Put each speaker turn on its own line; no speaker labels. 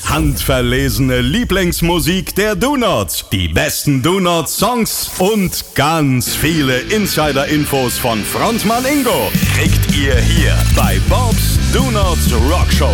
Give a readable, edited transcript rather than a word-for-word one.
handverlesene Lieblingsmusik der Donuts, die besten Donut-Songs und ganz viele Insider-Infos von Frontmann Ingo kriegt ihr hier bei Bob's Donuts Rock Show.